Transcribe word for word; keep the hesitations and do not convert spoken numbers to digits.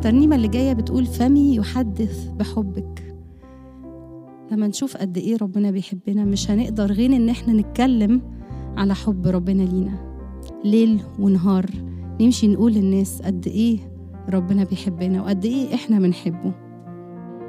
الترنيمة اللي جاية بتقول فمي يحدث بحبك. لما نشوف قد إيه ربنا بيحبنا مش هنقدر غير إن إحنا نتكلم على حب ربنا لينا ليل ونهار، نمشي نقول للناس قد إيه ربنا بيحبنا وقد إيه إحنا بنحبه.